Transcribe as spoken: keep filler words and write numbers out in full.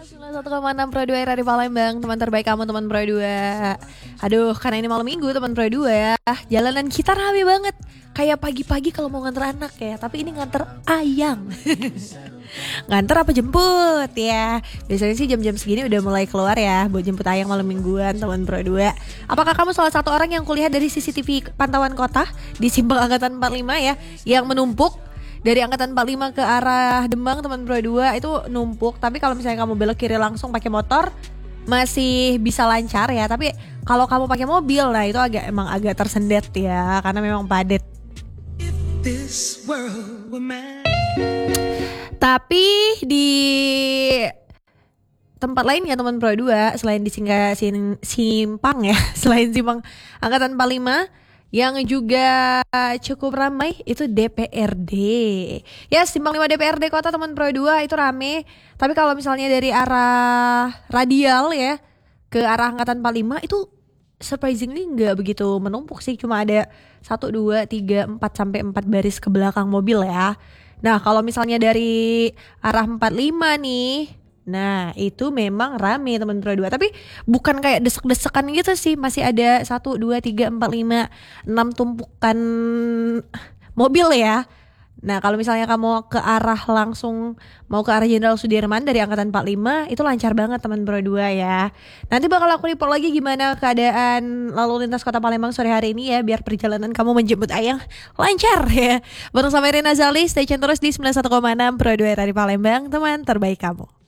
sembilan puluh satu koma enam Pro dua R di Palembang, teman terbaik kamu, teman Pro dua. Aduh, karena ini malam minggu, teman Pro dua, jalanan kita rame banget. Kayak pagi-pagi kalau mau nganter anak ya, tapi ini nganter ayang. Nganter apa jemput ya. Biasanya sih jam-jam segini udah mulai keluar ya buat jemput ayang malam mingguan, teman Pro dua. Apakah kamu salah satu orang yang kulihat dari C C T V pantauan kota di Simpang Angkatan empat puluh lima ya, yang menumpuk dari Angkatan empat puluh lima ke arah Demang, teman Pro dua itu numpuk. Tapi kalau misalnya kamu belok kiri langsung pakai motor masih bisa lancar ya. Tapi kalau kamu pakai mobil, nah itu agak emang agak tersendat ya, karena memang padat. Tapi di tempat lain ya teman Pro dua, selain di Singga, Sin, Simpang ya, selain Simpang Angkatan empat puluh lima, yang juga cukup ramai itu D P R D. Ya, Simpang lima D P R D Kota, teman Pro dua itu rame. Tapi kalau misalnya dari arah radial ya ke arah Angkatan empat puluh lima itu surprisingly nggak begitu menumpuk sih. Cuma ada satu, dua, tiga, empat sampai empat baris ke belakang mobil ya. Nah, kalau misalnya dari arah empat puluh lima nih, nah itu memang rame teman Pro dua. Tapi bukan kayak desek-desekan gitu sih. Masih ada satu, dua, tiga, empat, lima, enam tumpukan mobil ya. Nah, kalau misalnya kamu ke arah langsung mau ke arah Jenderal Sudirman dari Angkatan empat puluh lima, itu lancar banget teman Pro dua ya. Nanti bakal aku report lagi gimana keadaan lalu lintas Kota Palembang sore hari ini ya, biar perjalanan kamu menjemput ayang lancar ya. Bareng sama Irina Zali, stay tune terus di sembilan puluh satu koma enam Pro dua R di Palembang, teman terbaik kamu.